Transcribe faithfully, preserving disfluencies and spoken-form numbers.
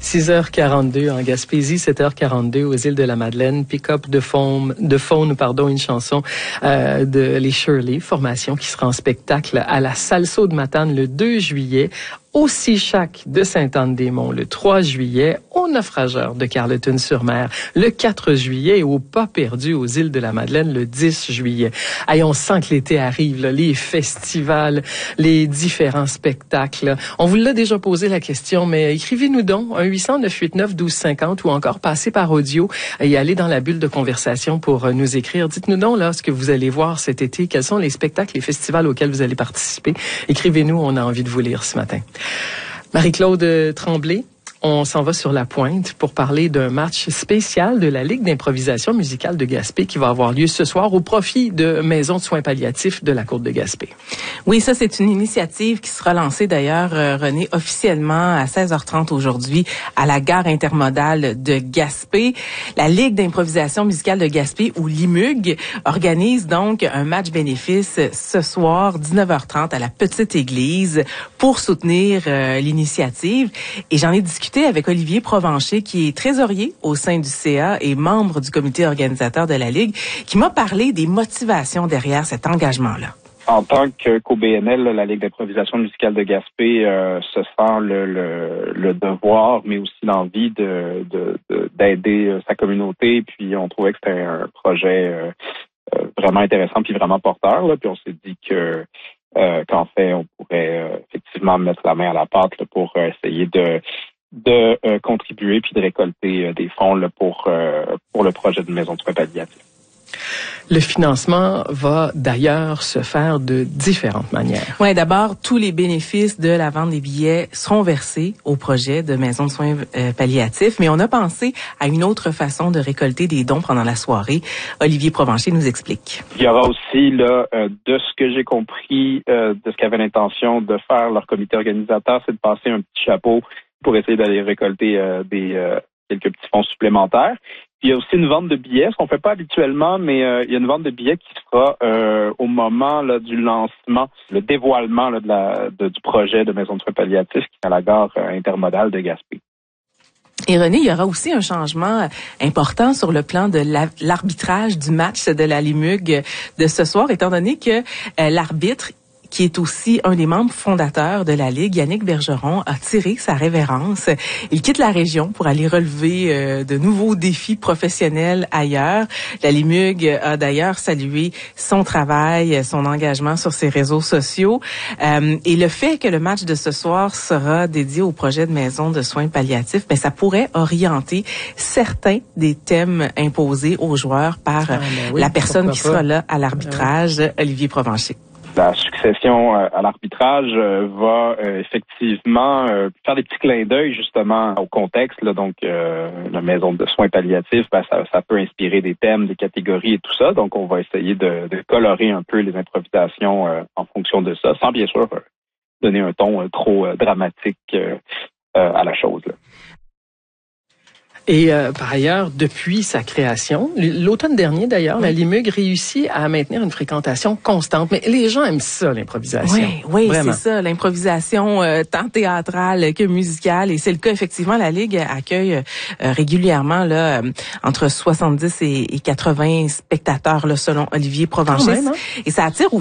six heures quarante-deux en Gaspésie, sept heures quarante-deux aux îles de la Madeleine. Pick-up de faune, de faune, pardon, une chanson euh, de Les Shirley, formation qui sera en spectacle à la Salso de Matane le deux juillet. Au Sichac de Sainte-Anne-des-Monts le trois juillet, au Naufrageur de Carleton-sur-Mer le quatre juillet et au Pas perdu aux îles de la Madeleine le dix juillet. Allez, on sent que l'été arrive, là, les festivals, les différents spectacles. On vous l'a déjà posé la question, mais écrivez-nous donc un huit cents neuf cent quatre-vingt-neuf douze cinquante ou encore passez par audio et allez dans la bulle de conversation pour nous écrire. Dites-nous donc là ce que vous allez voir cet été, quels sont les spectacles, les festivals auxquels vous allez participer. Écrivez-nous, on a envie de vous lire ce matin. Marie-Claude Tremblay, on s'en va sur la pointe pour parler d'un match spécial de la Ligue d'improvisation musicale de Gaspé qui va avoir lieu ce soir au profit de Maison de soins palliatifs de la Côte de Gaspé. Oui, ça, c'est une initiative qui sera lancée d'ailleurs, euh, René, officiellement à seize heures trente aujourd'hui à la gare intermodale de Gaspé. La Ligue d'improvisation musicale de Gaspé, ou l'I M U G, organise donc un match bénéfice ce soir, dix-neuf heures trente, à la Petite Église pour soutenir euh, l'initiative. Et j'en ai discuté avec Olivier Provencher, qui est trésorier au sein du C A et membre du comité organisateur de la Ligue, qui m'a parlé des motivations derrière cet engagement-là. En tant qu'O B N L, la Ligue d'improvisation musicale de Gaspé euh, se sent le, le, le devoir, mais aussi l'envie de, de, de, d'aider sa communauté. Puis on trouvait que c'était un projet euh, euh, vraiment intéressant puis vraiment porteur. Là. Puis on s'est dit que euh, qu'en fait, on pourrait euh, effectivement mettre la main à la pâte là, pour euh, essayer de de euh, contribuer puis de récolter euh, des fonds là, pour euh, pour le projet de maison de soins palliatifs. Le financement va d'ailleurs se faire de différentes manières. Oui, d'abord, tous les bénéfices de la vente des billets seront versés au projet de maison de soins euh, palliatifs, mais on a pensé à une autre façon de récolter des dons pendant la soirée. Olivier Provencher nous explique. Il y aura aussi, là, euh, de ce que j'ai compris, euh, de ce qu'avait l'intention de faire leur comité organisateur, c'est de passer un petit chapeau pour essayer d'aller récolter euh, des euh, quelques petits fonds supplémentaires. Puis il y a aussi une vente de billets, ce qu'on fait pas habituellement, mais euh, il y a une vente de billets qui sera euh, au moment là, du lancement, le dévoilement là, de la, de, du projet de maison de soins palliatifs qui est à la gare euh, intermodale de Gaspé. Et René, il y aura aussi un changement important sur le plan de la, l'arbitrage du match de la L I M U G de ce soir, étant donné que euh, l'arbitre, qui est aussi un des membres fondateurs de la Ligue, Yannick Bergeron, a tiré sa révérence. Il quitte la région pour aller relever euh, de nouveaux défis professionnels ailleurs. La L I M U G a d'ailleurs salué son travail, son engagement sur ses réseaux sociaux. Euh, et le fait que le match de ce soir sera dédié au projet de maison de soins palliatifs, ben ça pourrait orienter certains des thèmes imposés aux joueurs par ah, ben oui, la personne qui pas. sera là à l'arbitrage, ouais. Olivier Provencher. La succession euh, à l'arbitrage euh, va euh, effectivement euh, faire des petits clins d'œil justement au contexte. Là, donc, euh, la maison de soins palliatifs, ben, ça, ça peut inspirer des thèmes, des catégories et tout ça. Donc, on va essayer de, de colorer un peu les improvisations euh, en fonction de ça, sans bien sûr euh, donner un ton euh, trop euh, dramatique euh, euh, à la chose. Là. Et euh, par ailleurs, depuis sa création, l'automne dernier d'ailleurs, oui. la L I M U G réussit à maintenir une fréquentation constante. Mais les gens aiment ça, l'improvisation. Oui, oui, c'est ça, l'improvisation euh, tant théâtrale que musicale. Et c'est le cas, effectivement, la Ligue accueille euh, régulièrement là euh, entre soixante-dix et quatre-vingts spectateurs là, selon Olivier Provencher. Même, hein? Et ça attire